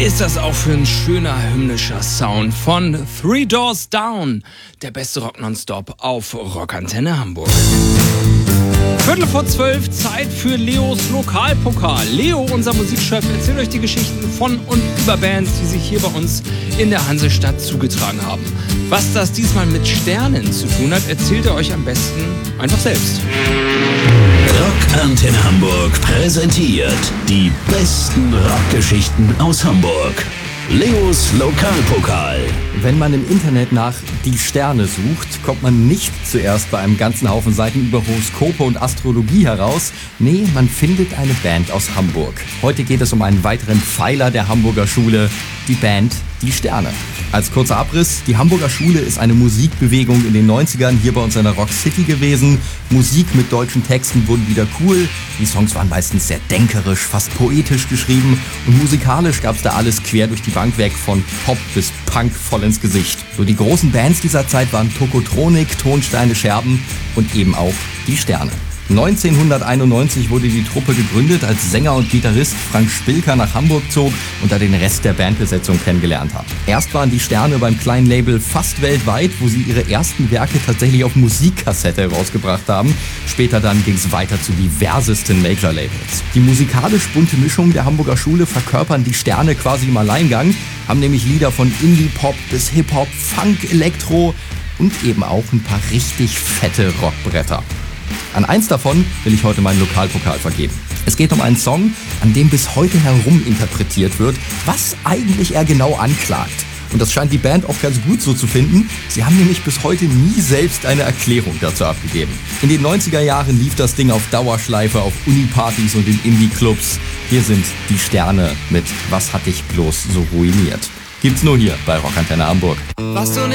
ist das auch für ein schöner hymnischer Sound von Three Doors Down, der beste Rock nonstop auf Rockantenne Hamburg. 11:45, Zeit für Leos Lokalpokal. Leo, unser Musikchef, erzählt euch die Geschichten von und über Bands, die sich hier bei uns in der Hansestadt zugetragen haben. Was das diesmal mit Sternen zu tun hat, erzählt er euch am besten einfach selbst. Rockantenne Hamburg präsentiert die besten Rockgeschichten aus Hamburg. Leos Lokalpokal. Wenn man im Internet nach die Sterne sucht, kommt man nicht zuerst bei einem ganzen Haufen Seiten über Horoskope und Astrologie heraus. Nee, man findet eine Band aus Hamburg. Heute geht es um einen weiteren Pfeiler der Hamburger Schule, die Band Die Sterne. Als kurzer Abriss, die Hamburger Schule ist eine Musikbewegung in den 90ern hier bei uns in der Rock City gewesen. Musik mit deutschen Texten wurde wieder cool. Die Songs waren meistens sehr denkerisch, fast poetisch geschrieben. Und musikalisch gab es da alles quer durch die Bank weg, von Pop bis Punk voll ins Gesicht. So die großen Bands dieser Zeit waren Tokotronik, Tonsteine Scherben und eben auch Die Sterne. 1991 wurde die Truppe gegründet, als Sänger und Gitarrist Frank Spilker nach Hamburg zog und da den Rest der Bandbesetzung kennengelernt hat. Erst waren die Sterne beim kleinen Label fast weltweit, wo sie ihre ersten Werke tatsächlich auf Musikkassette rausgebracht haben. Später dann ging es weiter zu diversesten Major-Labels. Die musikalisch bunte Mischung der Hamburger Schule verkörpern die Sterne quasi im Alleingang, haben nämlich Lieder von Indie-Pop bis Hip-Hop, Funk, Elektro und eben auch ein paar richtig fette Rockbretter. An eins davon will ich heute meinen Lokalpokal vergeben. Es geht um einen Song, an dem bis heute herum interpretiert wird, was eigentlich er genau anklagt. Und das scheint die Band auch ganz gut so zu finden. Sie haben nämlich bis heute nie selbst eine Erklärung dazu abgegeben. In den 90er Jahren lief das Ding auf Dauerschleife auf Unipartys und in Indie-Clubs. Hier sind die Sterne mit Was hat dich bloß so ruiniert? Gibt's nur hier bei Rockantenne Hamburg. Was du